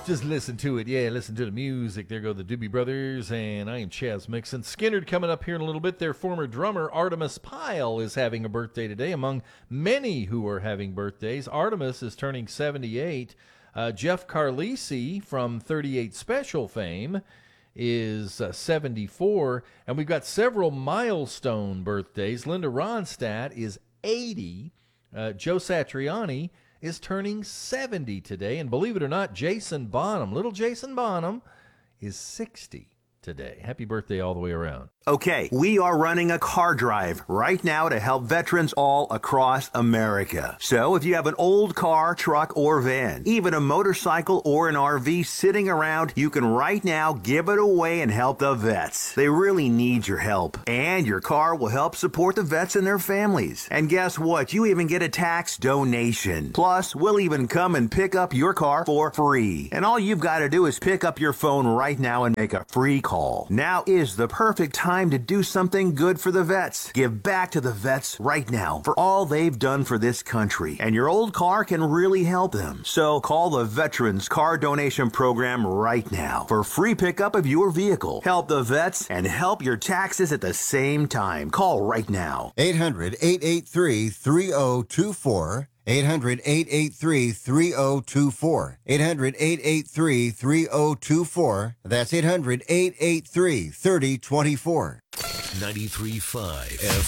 Just listen to it. Yeah, listen to the music. There go the Doobie Brothers, and I am Chaz Mixon. Skynyrd coming up here in a little bit. Their former drummer, Artemis Pyle, is having a birthday today. Among many who are having birthdays, Artemis is turning 78. Jeff Carlisi from 38 Special fame is 74. And we've got several milestone birthdays. Linda Ronstadt is 80. Joe Satriani is turning 70 today. And believe it or not, Jason Bonham, little Jason Bonham, is 60 today. Happy birthday all the way around. Okay, we are running a car drive right now to help veterans all across America. So if you have an old car, truck, or van, even a motorcycle or an RV sitting around, you can right now give it away and help the vets. They really need your help. And your car will help support the vets and their families. And guess what? You even get a tax donation. Plus, we'll even come and pick up your car for free. And all you've got to do is pick up your phone right now and make a free call. Now is the perfect time to do something good for the vets. Give back to the vets right now for all they've done for this country. And your old car can really help them. So call the Veterans Car Donation Program right now for free pickup of your vehicle. Help the vets and help your taxes at the same time. Call right now. 800-883-3024. 800-883-3024. 800-883-3024. That's 800-883-3024. 93.5 FM.